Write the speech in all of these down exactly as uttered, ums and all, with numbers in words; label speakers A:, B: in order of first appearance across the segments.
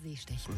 A: W stechen.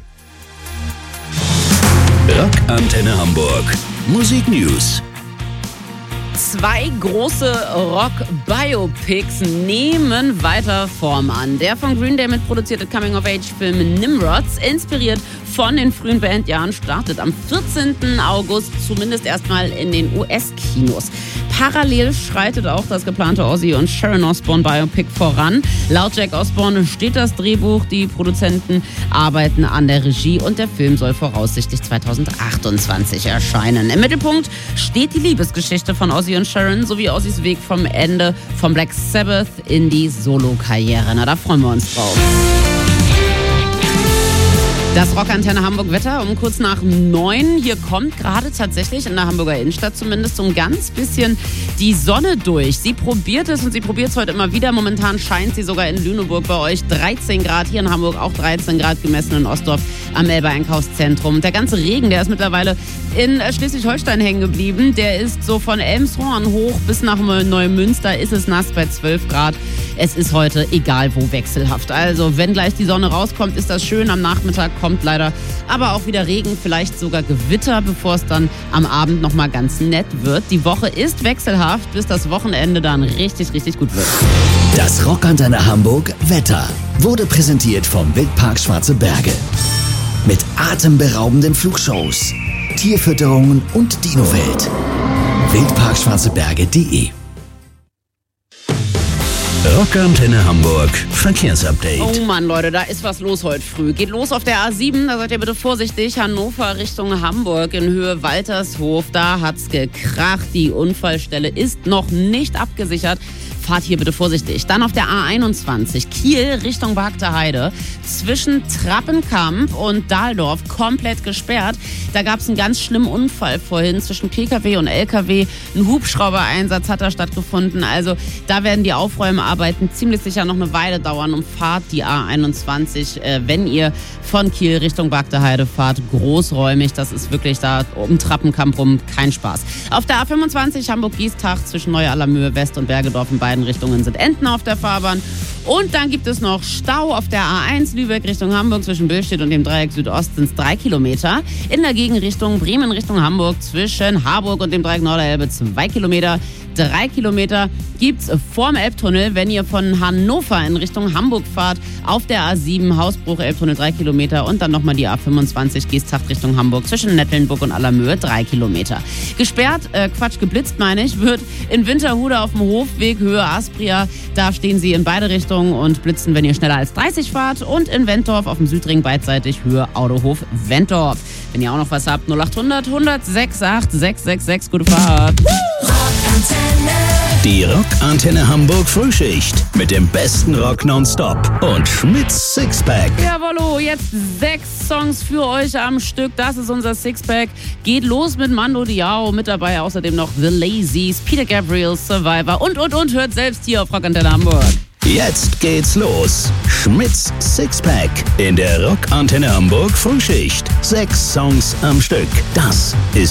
B: Rockantenne Hamburg. Musik News.
C: Zwei große Rock-Biopics nehmen weiter Form an. Der von Green Day mitproduzierte Coming-of-Age-Film Nimrods, inspiriert von den frühen Bandjahren, startet am vierzehnten August zumindest erstmal in den U S-Kinos. Parallel schreitet auch das geplante Ozzy und Sharon Osbourne Biopic voran. Laut Jack Osbourne steht das Drehbuch, die Produzenten arbeiten an der Regie und der Film soll voraussichtlich zweitausendachtundzwanzig erscheinen. Im Mittelpunkt steht die Liebesgeschichte von Ozzy und Sharon sowie Ozzys Weg vom Ende von Black Sabbath in die Solo-Karriere. Na, da freuen wir uns drauf. Das Rockantenne Hamburg-Wetter um kurz nach neun. Hier kommt gerade tatsächlich in der Hamburger Innenstadt zumindest so ein ganz bisschen die Sonne durch. Sie probiert es und sie probiert es heute immer wieder. Momentan scheint sie sogar in Lüneburg bei euch. dreizehn Grad, hier in Hamburg auch dreizehn Grad gemessen in Ostdorf am Elbe-Einkaufszentrum. Der ganze Regen, der ist mittlerweile in Schleswig-Holstein hängen geblieben. Der ist so von Elmshorn hoch bis nach Neumünster ist es nass bei zwölf Grad. Es ist heute egal wo wechselhaft. Also wenn gleich die Sonne rauskommt, ist das schön. Am Nachmittag kommt leider aber auch wieder Regen, vielleicht sogar Gewitter, bevor es dann am Abend nochmal ganz nett wird. Die Woche ist wechselhaft, bis das Wochenende dann richtig, richtig gut wird.
B: Das Rockantenne Hamburg Wetter wurde präsentiert vom Wildpark Schwarze Berge. Mit atemberaubenden Flugshows, Tierfütterungen und Dinowelt. wildpark schwarze berge punkt de Rockantenne Hamburg Verkehrsupdate.
C: Oh Mann, Leute, da ist was los heute früh. Geht los auf der A sieben, da seid ihr bitte vorsichtig. Hannover Richtung Hamburg in Höhe Waltershof, da hat's gekracht. Die Unfallstelle ist noch nicht abgesichert. Fahrt hier bitte vorsichtig. Dann auf der A einundzwanzig, Kiel Richtung Wagte Heide. Zwischen Trappenkamp und Dahldorf komplett gesperrt. Da gab es einen ganz schlimmen Unfall vorhin zwischen P K W und L K W. Ein Hubschrauber-Einsatz hat da stattgefunden. Also da werden die Aufräumarbeiten ziemlich sicher noch eine Weile dauern. Und fahrt die A einundzwanzig, äh, wenn ihr von Kiel Richtung Wagte Heide fahrt, großräumig. Das ist wirklich da um Trappenkamp rum kein Spaß. Auf der A fünfundzwanzig Hamburg-Giestach zwischen Neu-Allermöhe West und Bergedorf in beiden Richtungen sind Enten auf der Fahrbahn. Und dann gibt es noch Stau auf der A eins Lübeck Richtung Hamburg zwischen Billstedt und dem Dreieck Südost sind es drei Kilometer. In der Gegenrichtung Bremen Richtung Hamburg zwischen Harburg und dem Dreieck Norderelbe zwei Kilometer. Drei Kilometer gibt's vorm Elbtunnel, wenn ihr von Hannover in Richtung Hamburg fahrt. Auf der A sieben Hausbruch Elbtunnel drei Kilometer und dann nochmal die A fünfundzwanzig Geesthacht Richtung Hamburg zwischen Nettlenburg und Allermöhe drei Kilometer. Gesperrt, äh, Quatsch, geblitzt meine ich, wird in Winterhude auf dem Hofweg Höhe Aspria. Da stehen sie in beide Richtungen und blitzen, wenn ihr schneller als dreißig fahrt. Und in Wentorf auf dem Südring beidseitig Höhe Autohof Wentorf. Wenn ihr auch noch was habt, null acht hundert hundertsechs acht sechs sechs sechs, gute Fahrt.
B: Die Rockantenne Hamburg Frühschicht mit dem besten Rock nonstop und Schmitz Sixpack.
C: Jawollo, jetzt sechs Songs für euch am Stück. Das ist unser Sixpack. Geht los mit Mando Diao. Mit dabei außerdem noch The Lazies, Peter Gabriel, Survivor und, und, und. Hört selbst hier auf Rockantenne Hamburg.
B: Jetzt geht's los. Schmitz Sixpack in der Rockantenne Hamburg Frühschicht. Sechs Songs am Stück. Das ist